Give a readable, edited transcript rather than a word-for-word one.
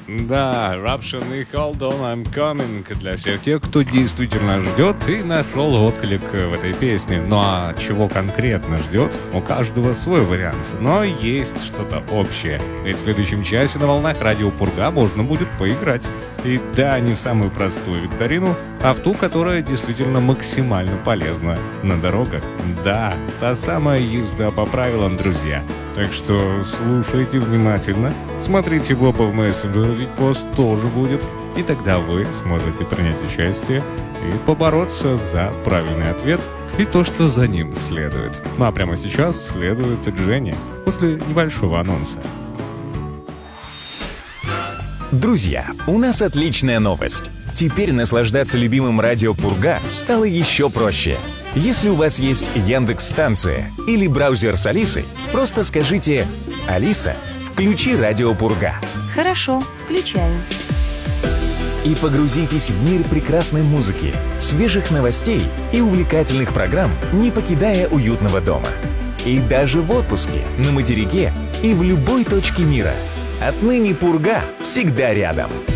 Да, Eruption и Hold On, I'm Coming для всех тех, кто действительно ждет и нашел отклик в этой песне. Ну а чего конкретно ждет? У каждого свой вариант, но есть что-то общее. Ведь в следующем часе на волнах Радио Пурга можно будет поиграть. И да, не в самую простую викторину, а в ту, которая действительно максимально полезна на дорогах. Да, та самая езда по правилам, друзья. Так что слушайте внимательно, смотрите в оба в мессенджере, ведь пост тоже будет. И тогда вы сможете принять участие и побороться за правильный ответ и то, что за ним следует. Ну а прямо сейчас следует Дженни после небольшого анонса. Друзья, у нас отличная новость. Теперь наслаждаться любимым радио Пурга стало еще проще. Если у вас есть Яндекс.Станция или браузер с Алисой, просто скажите: «Алиса, включи радио Пурга». Хорошо, включаю. И погрузитесь в мир прекрасной музыки, свежих новостей и увлекательных программ, не покидая уютного дома. И даже в отпуске, на материке и в любой точке мира. Отныне Пурга всегда рядом.